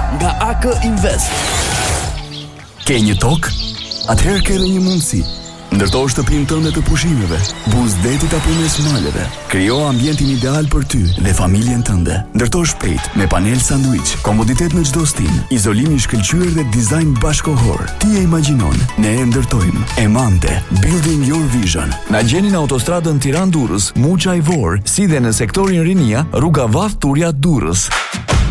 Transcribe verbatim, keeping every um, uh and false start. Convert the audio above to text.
nga A K Invest. Ke një tokë? Atëherë ke edhe një mundësi. Ndërto shtëpinë tënde të pushimeve, buzdetit apo mes maleve. Krijo ambientin ideal për ty dhe familjen tënde. Ndërto shpejt me panel sandwich, komoditet në çdo stin, izolim i shkëlqyer dhe dizajn bashkohor. Ti e imagjinon, ne e ndërtojmë. Emante, building your vision. Na gjeni në autostradën Tiranë-Durrës, Muça i Vor, si dhe në sektorin Rinia, rruga Vath Turja Durrës.